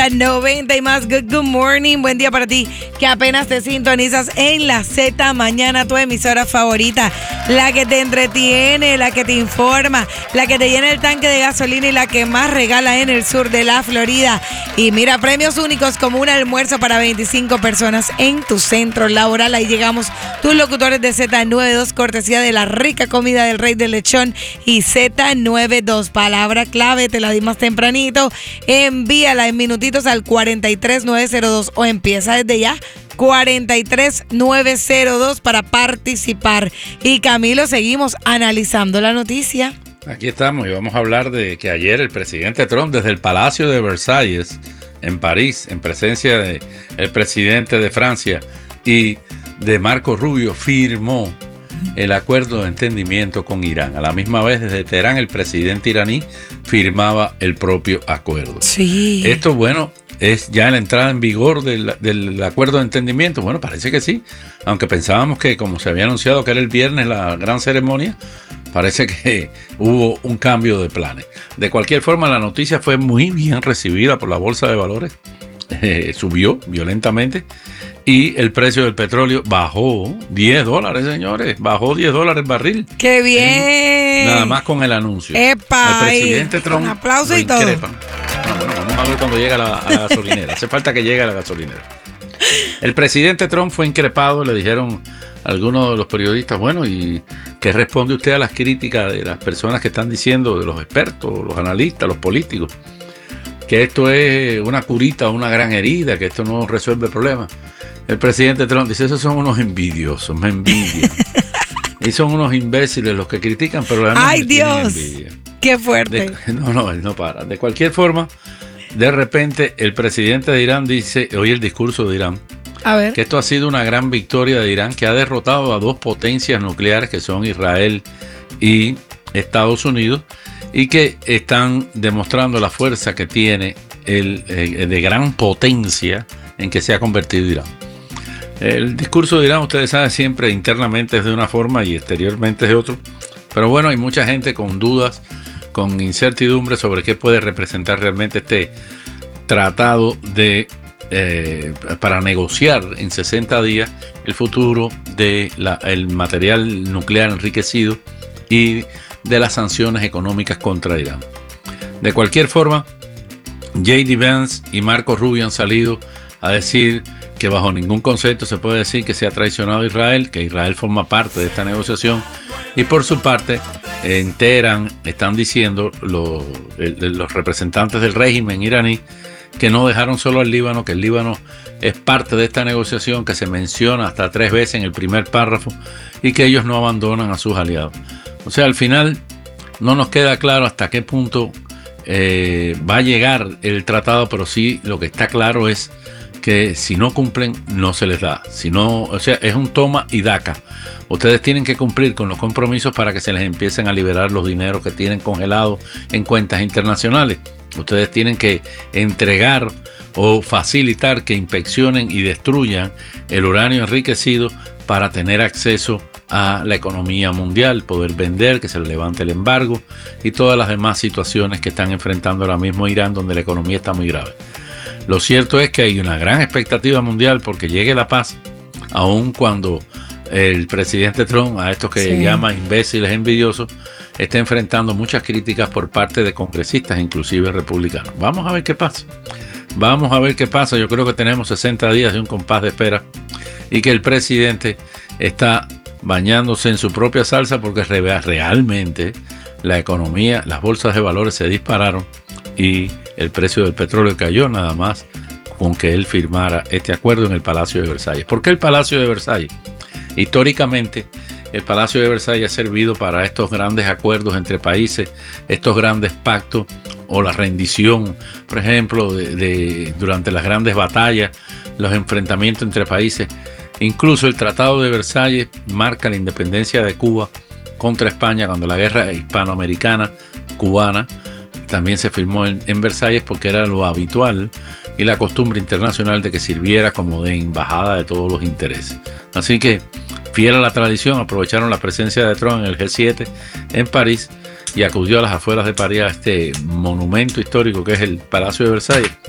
Z90 y más. Good morning, buen día para ti que apenas te sintonizas en la Z Mañana, tu emisora favorita, la que te entretiene, la que te informa, la que te llena el tanque de gasolina y la que más regala en el sur de la Florida. Y mira, premios únicos como un almuerzo para 25 personas en tu centro laboral. Ahí llegamos, tus locutores de Z92, cortesía de la rica comida del Rey del Lechón y Z92. Palabra clave, te la di más tempranito. Envíala en minutitos al 43902 o empieza desde ya. 43902 para participar. Y Camilo, seguimos analizando la noticia. Aquí estamos y vamos a hablar de que ayer el presidente Trump, desde el Palacio de Versalles, en París, en presencia del presidente de Francia y de Marco Rubio, firmó el acuerdo de entendimiento con Irán. A la misma vez, desde Teherán, el presidente iraní firmaba el propio acuerdo. Sí. Esto, bueno, es ya la entrada en vigor del acuerdo de entendimiento. Bueno, parece que sí, aunque pensábamos que, como se había anunciado que era el viernes la gran ceremonia, parece que hubo un cambio de planes. De cualquier forma, la noticia fue muy bien recibida por la bolsa de valores. Subió violentamente y el precio del petróleo bajó $10, señores. Bajó $10 el barril. ¡Qué bien! Nada más con el anuncio. ¡Epa! El presidente Trump un aplauso lo y todo. increpan. Bueno, vamos a ver cuando llega a la gasolinera. Hace falta que llegue a la gasolinera. El presidente Trump fue increpado. Le dijeron algunos de los periodistas, bueno, ¿y qué responde usted a las críticas de las personas que están diciendo, de los expertos, los analistas, los políticos, que esto es una curita, una gran herida, que esto no resuelve el problema? El presidente Trump dice, esos son unos envidiosos, me envidian. Y son unos imbéciles los que critican, pero realmente ¡ay, Dios! envidia. ¡Qué fuerte! No, él no para. De cualquier forma, de repente, el presidente de Irán dice, oye el discurso de Irán, a ver, que esto ha sido una gran victoria de Irán, que ha derrotado a dos potencias nucleares, que son Israel y Estados Unidos, y que están demostrando la fuerza que tiene de gran potencia en que se ha convertido Irán. El discurso de Irán, ustedes saben, siempre internamente es de una forma y exteriormente es de otra. Pero bueno, hay mucha gente con dudas, con incertidumbre sobre qué puede representar realmente este tratado para negociar en 60 días el futuro del material nuclear enriquecido y de las sanciones económicas contra Irán. De cualquier forma, J.D. Vance y Marco Rubio han salido a decir que bajo ningún concepto se puede decir que se ha traicionado a Israel, que Israel forma parte de esta negociación, y por su parte en Teherán están diciendo los representantes del régimen iraní que no dejaron solo al Líbano, que el Líbano es parte de esta negociación, que se menciona hasta 3 veces en el primer párrafo, y que ellos no abandonan a sus aliados. O sea, al final no nos queda claro hasta qué punto va a llegar el tratado, pero sí lo que está claro es que si no cumplen, no se les da. Si no, o sea, es un toma y daca. Ustedes tienen que cumplir con los compromisos para que se les empiecen a liberar los dineros que tienen congelados en cuentas internacionales. Ustedes tienen que entregar o facilitar que inspeccionen y destruyan el uranio enriquecido para tener acceso a la economía mundial, poder vender, que se le levante el embargo y todas las demás situaciones que están enfrentando ahora mismo Irán, donde la economía está muy grave. Lo cierto es que hay una gran expectativa mundial porque llegue la paz, aun cuando el presidente Trump, a estos que llama imbéciles envidiosos, está enfrentando muchas críticas por parte de congresistas, inclusive republicanos. Vamos a ver qué pasa. Vamos a ver qué pasa. Yo creo que tenemos 60 días de un compás de espera y que el presidente está bañándose en su propia salsa porque realmente la economía, las bolsas de valores se dispararon y el precio del petróleo cayó nada más con que él firmara este acuerdo en el Palacio de Versalles. ¿Por qué el Palacio de Versalles? Históricamente, el Palacio de Versalles ha servido para estos grandes acuerdos entre países, estos grandes pactos o la rendición, por ejemplo, durante las grandes batallas, los enfrentamientos entre países. Incluso el Tratado de Versalles marca la independencia de Cuba contra España cuando la guerra hispanoamericana cubana también se firmó en Versalles porque era lo habitual y la costumbre internacional de que sirviera como de embajada de todos los intereses. Así que, fiel a la tradición, aprovecharon la presencia de Trump en el G7 en París y acudió a las afueras de París a este monumento histórico que es el Palacio de Versalles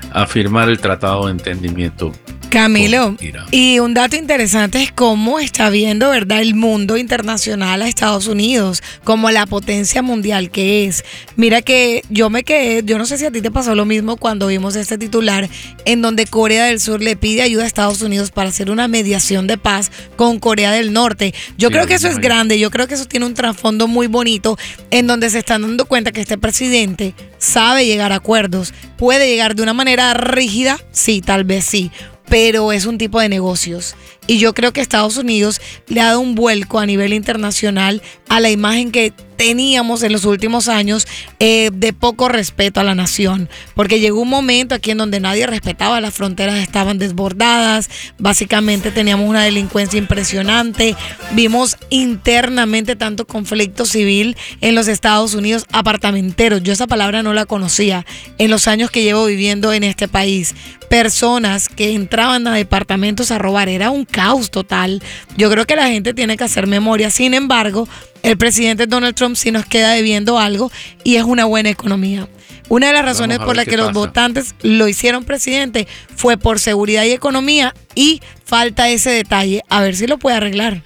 a firmar el Tratado de Entendimiento. Camilo, y un dato interesante es cómo está viendo, ¿verdad?, el mundo internacional a Estados Unidos como la potencia mundial que es. Mira que yo me quedé, yo no sé si a ti te pasó lo mismo cuando vimos este titular en donde Corea del Sur le pide ayuda a Estados Unidos para hacer una mediación de paz con Corea del Norte. Yo creo que eso es grande, yo creo que eso tiene un trasfondo muy bonito en donde se están dando cuenta que este presidente sabe llegar a acuerdos, puede llegar de una manera rígida, sí, tal vez sí, pero es un tipo de negocios. Y yo creo que Estados Unidos le ha dado un vuelco a nivel internacional a la imagen que teníamos en los últimos años de poco respeto a la nación. Porque llegó un momento aquí en donde nadie respetaba, las fronteras estaban desbordadas, básicamente teníamos una delincuencia impresionante, vimos internamente tanto conflicto civil en los Estados Unidos, apartamenteros, yo esa palabra no la conocía en los años que llevo viviendo en este país. Personas que entraban a departamentos a robar, era un caos total. Yo creo que la gente tiene que hacer memoria. Sin embargo, el presidente Donald Trump sí nos queda debiendo algo y es una buena economía. Una de las razones por las que los votantes lo hicieron presidente fue por seguridad y economía, y falta ese detalle. A ver si lo puede arreglar.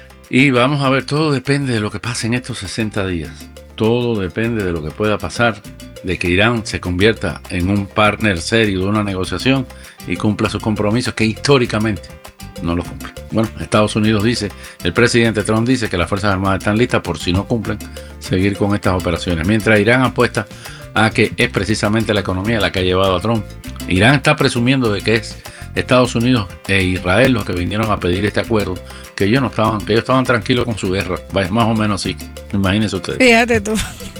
Y vamos a ver, todo depende de lo que pase en estos 60 días. Todo depende de lo que pueda pasar, de que Irán se convierta en un partner serio de una negociación y cumpla sus compromisos que históricamente no los cumple. Bueno, Estados Unidos dice, el presidente Trump dice que las Fuerzas Armadas están listas por si no cumplen, seguir con estas operaciones. Mientras Irán apuesta a que es precisamente la economía la que ha llevado a Trump. Irán está presumiendo de que es Estados Unidos e Israel los que vinieron a pedir este acuerdo, que ellos estaban tranquilos con su guerra, más o menos así, imagínense ustedes. Fíjate tú.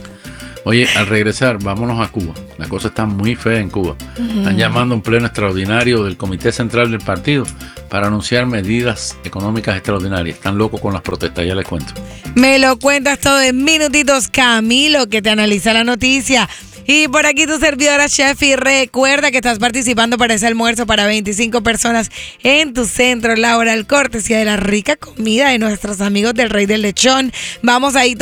Oye, al regresar, vámonos a Cuba. La cosa está muy fea en Cuba. Están llamando a un pleno extraordinario del Comité Central del Partido para anunciar medidas económicas extraordinarias. Están locos con las protestas, ya les cuento. Me lo cuentas todo en minutitos, Camilo, que te analiza la noticia. Y por aquí tu servidora Sheffi, recuerda que estás participando para ese almuerzo para 25 personas en tu centro laboral, cortesía de la rica comida de nuestros amigos del Rey del Lechón. Vamos ahí.